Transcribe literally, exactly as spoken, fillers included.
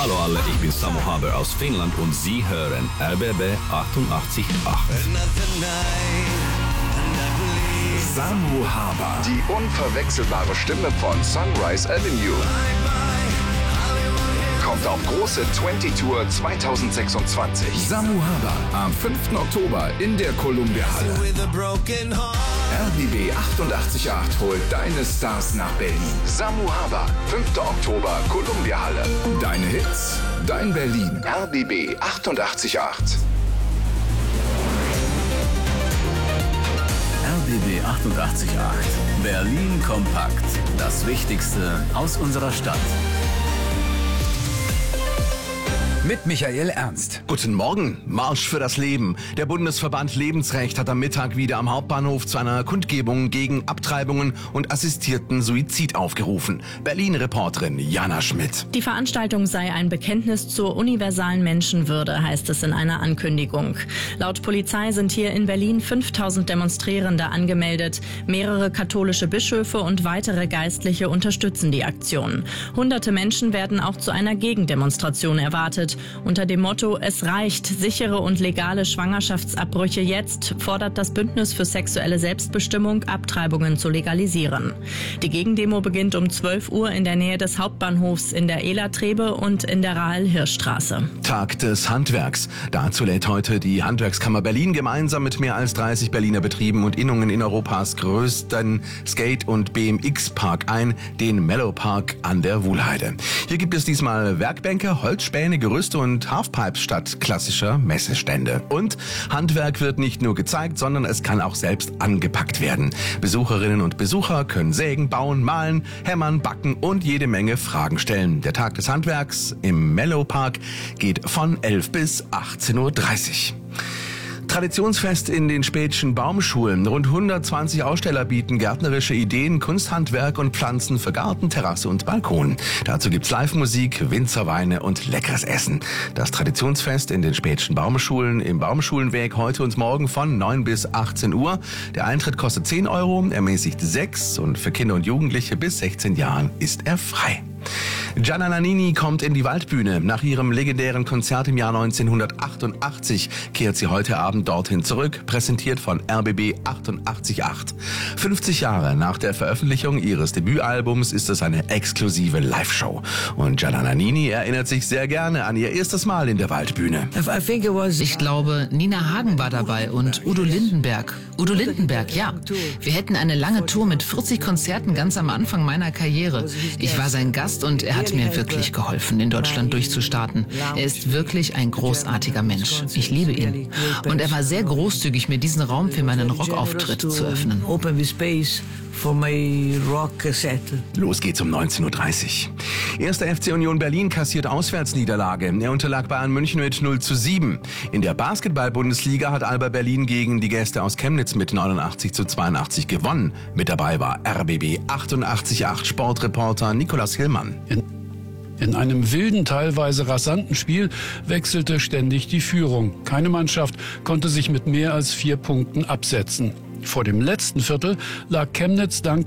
Hallo alle, ich bin Samu Haber aus Finnland und Sie hören R B B achtundachtzig Komma acht. Samu Haber, die unverwechselbare Stimme von Sunrise Avenue, kommt auf große zwanzig Tour zweitausendsechsundzwanzig. Samu Haber am fünften Oktober in der Columbia Halle. R B B achtundachtzig Komma acht holt deine Stars nach Berlin. Samu Haber, fünfter Oktober, Columbia Halle. Deine Hits, dein Berlin. R B B achtundachtzig Komma acht. R B B achtundachtzig Komma acht. Berlin kompakt. Das Wichtigste aus unserer Stadt. Mit Michael Ernst. Guten Morgen. Marsch für das Leben. Der Bundesverband Lebensrecht hat am Mittag wieder am Hauptbahnhof zu einer Kundgebung gegen Abtreibungen und assistierten Suizid aufgerufen. Berlin-Reporterin Jana Schmidt. Die Veranstaltung sei ein Bekenntnis zur universalen Menschenwürde, heißt es in einer Ankündigung. Laut Polizei sind hier in Berlin fünftausend Demonstrierende angemeldet. Mehrere katholische Bischöfe und weitere Geistliche unterstützen die Aktion. Hunderte Menschen werden auch zu einer Gegendemonstration erwartet. Unter dem Motto „Es reicht, sichere und legale Schwangerschaftsabbrüche jetzt" fordert das Bündnis für sexuelle Selbstbestimmung, Abtreibungen zu legalisieren. Die Gegendemo beginnt um zwölf Uhr in der Nähe des Hauptbahnhofs in der Ehlertrebe und in der Rahel-Hirsch-Straße. Tag des Handwerks. Dazu lädt heute die Handwerkskammer Berlin gemeinsam mit mehr als dreißig Berliner Betrieben und Innungen in Europas größten Skate- und B M X-Park ein, den Mellow Park an der Wuhlheide. Hier gibt es diesmal Werkbänke, Holzspäne, Gerüste und Halfpipes statt klassischer Messestände. Und Handwerk wird nicht nur gezeigt, sondern es kann auch selbst angepackt werden. Besucherinnen und Besucher können sägen, bauen, malen, hämmern, backen und jede Menge Fragen stellen. Der Tag des Handwerks im Mellow Park geht von elf bis achtzehn Uhr dreißig. Traditionsfest in den Späthschen Baumschulen. Rund hundertzwanzig Aussteller bieten gärtnerische Ideen, Kunsthandwerk und Pflanzen für Garten, Terrasse und Balkon. Dazu gibt's Live-Musik, Winzerweine und leckeres Essen. Das Traditionsfest in den Späthschen Baumschulen im Baumschulenweg heute und morgen von neun bis achtzehn Uhr. Der Eintritt kostet zehn Euro, ermäßigt sechs und für Kinder und Jugendliche bis sechzehn Jahren ist er frei. Gianna Nannini kommt in die Waldbühne. Nach ihrem legendären Konzert im Jahr neunzehnhundertachtundachtzig kehrt sie heute Abend dorthin zurück, präsentiert von R B B achtundachtzig Komma acht. fünfzig Jahre nach der Veröffentlichung ihres Debütalbums ist es eine exklusive Live-Show. Und Gianna Nannini erinnert sich sehr gerne an ihr erstes Mal in der Waldbühne. Ich glaube, Nina Hagen war dabei und Udo Lindenberg. Udo Lindenberg, ja. Wir hätten eine lange Tour mit vierzig Konzerten ganz am Anfang meiner Karriere. Ich war sein Gast und er hat mir wirklich geholfen, in Deutschland durchzustarten. Er ist wirklich ein großartiger Mensch. Ich liebe ihn. Und er war sehr großzügig, mir diesen Raum für meinen Rockauftritt zu öffnen. Los geht's um neunzehn Uhr dreißig. Erster F C Union Berlin kassiert Auswärtsniederlage. Er unterlag Bayern München mit null zu sieben. In der Basketball-Bundesliga hat Alba Berlin gegen die Gäste aus Chemnitz mit neunundachtzig zu zweiundachtzig gewonnen. Mit dabei war R B B achtundachtzig Komma acht Sportreporter Nikolaus Hillmann. In, in einem wilden, teilweise rasanten Spiel wechselte ständig die Führung. Keine Mannschaft konnte sich mit mehr als vier Punkten absetzen. Vor dem letzten Viertel lag Chemnitz dank